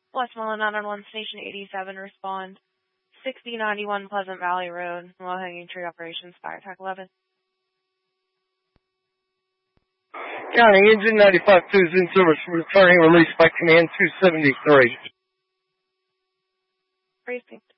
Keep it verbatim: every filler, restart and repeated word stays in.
Westmoreland nine one one, Station eighty-seven, respond. sixty ninety-one Pleasant Valley Road, low-hanging tree operations, fire attack eleven. County Engine ninety-five two is in service, returning release by command two seventy-three. Precinct